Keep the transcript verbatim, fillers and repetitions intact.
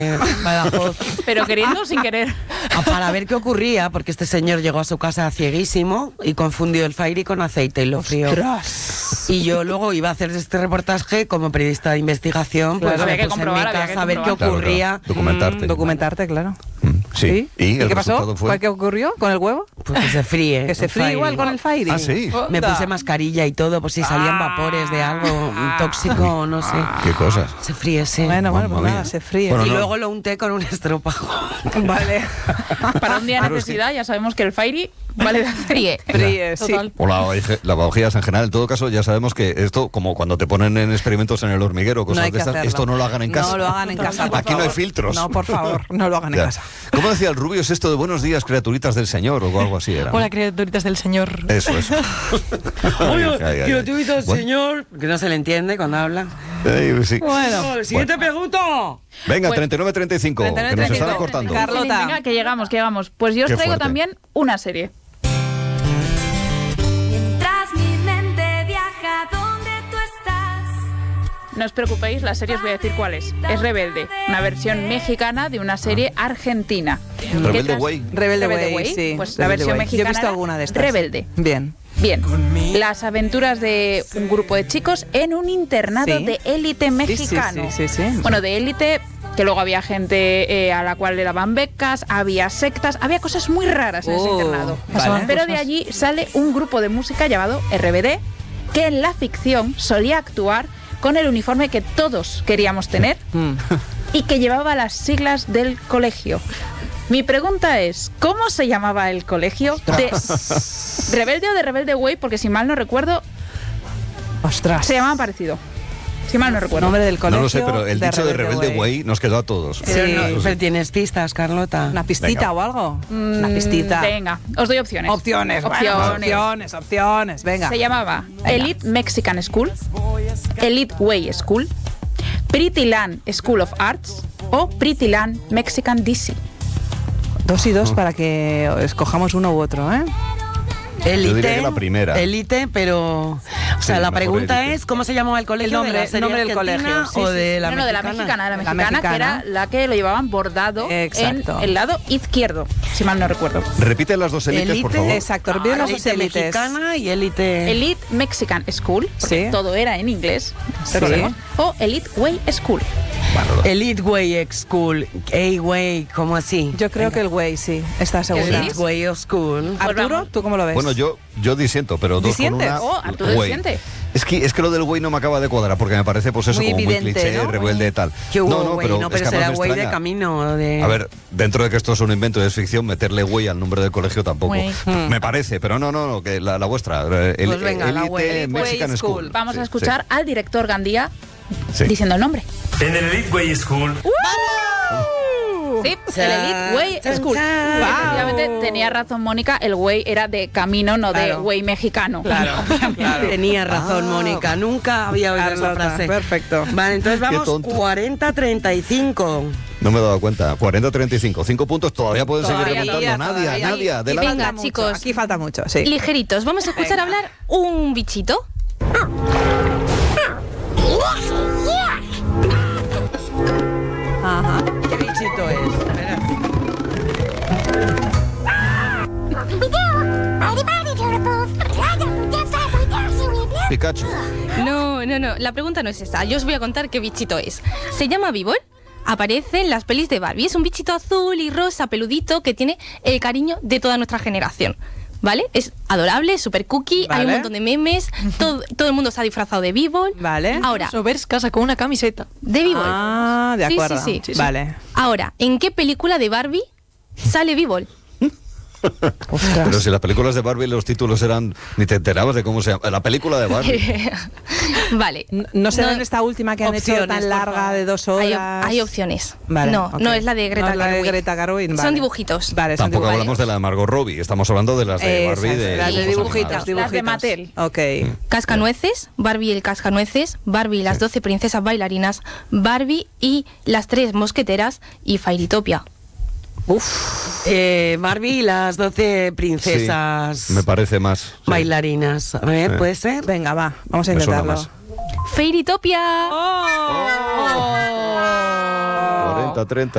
Badajoz. Pero queriendo o sin querer. Para ver qué ocurría, porque este señor llegó a su casa cieguísimo y confundió el Fairy con aceite y lo frío. ¡Ostras! Y yo luego iba a hacer este reportaje como periodista de investigación, pues Claro, me había que puse en mi comprobar, había casa que a ver qué comprobar. ocurría. Claro, claro. Documentarte. Mm, documentarte, claro. Sí. ¿Sí? ¿Y, ¿Y el qué pasó? resultado fue? ¿Qué ocurrió con el huevo? Pues que se fríe. Que se el fríe Fairy. igual con el Fairy. Ah, sí. Me puse mascarilla y todo, por si salían Ah. vapores de algo tóxico, no sé. ¿Qué cosas? Se fríe, sí. Bueno, bueno, pues Mamma nada, mía. se fríe. Bueno, y no. luego lo unté con un estropajo. Vale. Para un día de Claro, es necesidad ya sabemos que el Fairy vale de fríe. Fríe, sí. Total. O la lavavajillas lavavajillas en general. En todo caso, ya sabemos que esto, como cuando te ponen en experimentos en el hormiguero, cosas No hay de que estas, hacerlo. esto no lo hagan en casa. No lo hagan en casa, por Aquí no hay favor. filtros. No, por favor, no lo hagan en Ya. casa. ¿Cómo decía el Rubio? ¿Es esto de buenos días, criaturitas del Señor? O algo así era. Hola, criaturitas del Señor. Eso, eso. Oye, Ay, ay, ay. que lo tuviera el Bueno. señor, que no se le entiende cuando habla. Ay, sí. Bueno. Siguiente pregunta. Venga, Pues- treinta y nueve treinta y cinco, que nos están treinta y nueve, cortando. Carlota. Venga, que llegamos, que llegamos. Pues yo os Qué traigo fuerte. también una serie. Mientras mi mente viaja donde tú estás. No os preocupéis, la serie os voy a decir cuál es. Es Rebelde, una versión mexicana de una serie argentina. Rebelde ¿Qué tras- Way. Rebelde, Rebelde Way, Way, sí. pues la Rebelde versión Way. mexicana Yo he visto era alguna de estas. Rebelde. Bien. Bien, las aventuras de un grupo de chicos en un internado Sí. de élite Sí, sí, mexicano. sí, sí, sí. Bueno, de élite, que luego había gente eh, a la cual le daban becas, había sectas, había cosas muy raras en ese Oh, internado. vale. Pero de allí sale un grupo de música llamado R B D, que en la ficción solía actuar con el uniforme que todos queríamos tener Mm. y que llevaba las siglas del colegio. Mi pregunta es, ¿cómo se llamaba el colegio de Rebelde o de Rebelde Way? Porque si mal no recuerdo, Ostras. se llamaban parecido. Si mal no recuerdo. Nombre del colegio. No lo sé, pero el dicho de Rebelde Way nos quedó a todos. Pero, Sí. no, pero tienes pistas, Carlota. ¿Una pistita Venga. o algo? Una Mm, pistita. Venga, os doy opciones. Opciones, bueno, Opciones. opciones, opciones. Venga. Se llamaba Elite Mexican School, Elite Way School, Pretty Land School of Arts o Pretty Land Mexican D C. Dos y dos para que escojamos uno u otro, ¿eh? Élite. Yo diría que la primera. Élite, pero... O sea, Sí, la mejor pregunta élite. es, ¿cómo se llamaba el colegio? El nombre- ¿De la serie nombre del argentina colegio, sí, o sí, de la no, no, de la mexicana? mexicana, de la La mexicana, que mexicana. era la que lo llevaban bordado Exacto. en el lado izquierdo, si mal no recuerdo. Repite las dos élites, por Élite. favor. Exacto, repite las dos Élite élites. mexicana y élite... Elite Mexican School, porque Sí. todo era en inglés, Sí. recordemos, o Elite Way School. Bueno, Elite Way School. A-Way, ¿cómo así? Yo creo que el güey, sí. ¿Estás segura? Elite Way of School. Arturo, vamos. ¿tú cómo lo ves? Bueno, yo, yo disiento, pero dos ¿Disientes? con una... Oh, Arturo Way. disiente. Es que, es que lo del güey no me acaba de cuadrar, porque me parece pues eso Muy como evidente, muy cliché, ¿no? rebelde y tal. Que hubo no, no, güey, pero, no, es pero que además será me güey de extraña. camino. De... A ver, dentro de que esto es un invento y es ficción, meterle güey al nombre del colegio tampoco. Güey. Me parece, pero no, no, no, que la, la vuestra. eh, El, Pues venga, la Elite güey. Elite Mexican Way School. School. Vamos Sí, a escuchar al director Gandía sí. diciendo el nombre. En el Elite Way School, Sí, el Chan, Elite Way chan, School. chan. Pues efectivamente tenía razón Mónica, el güey era de camino, no de Claro. güey mexicano. Claro, claro. Tenía razón, Ah. Mónica. Nunca había oído esa Carlota, frase. perfecto. Vale, entonces vamos tonto. cuarenta a treinta y cinco. No me he dado cuenta. cuarenta a treinta y cinco. Cinco puntos todavía pueden seguir Todavía, remontando. Nadia, todavía. Nadia, Aquí adelante. Venga, falta mucho, chicos. Aquí falta mucho, sí. Ligeritos, vamos a escuchar Venga. hablar un bichito. Ajá. ¿Qué bichito es? Espera. Pikachu. No, no, no, la pregunta no es esa. Yo os voy a contar qué bichito es. Se llama Bibol. Aparece en las pelis de Barbie. Es un bichito azul y rosa, peludito, que tiene el cariño de toda nuestra generación. ¿Vale? Es adorable, súper cookie, hay Vale. un montón de memes, todo, todo el mundo se ha disfrazado de Bibol. Vale. Ahora, Sobers casa con una camiseta. de Bibol. Ah, de Sí, sí, acuerdo. sí. Sí, sí. Vale. Ahora, ¿en qué película de Barbie sale Bibol? Ostras. Pero si las películas de Barbie los títulos eran... Ni te enterabas de cómo se llama. La película de Barbie. Vale. N- ¿No será No- en esta última que han hecho Opciones, tan por larga favor. de dos Hay, horas? op- hay opciones. Vale, no, ok. no es la de Greta No es la de Gerwig. Greta Gerwig, vale. Son dibujitos. Vale, son Tampoco dibujitos. hablamos de la de Margot Robbie. Estamos hablando de las de Esas, Barbie. De, las de Sí, dibujitos, las de dibujitos. Mattel. Ok. Cascanueces, Barbie y el Cascanueces, Barbie y las doce princesas bailarinas, Barbie y las tres mosqueteras y Fairytopia. Uf. Eh, Barbie y las doce princesas Sí, me parece más. sí. bailarinas. A ver, Sí. ¿puede ser? Venga, va. Vamos a Me suena intentarlo. más. ¡Fairytopia! ¡Oh! cuarenta a treinta.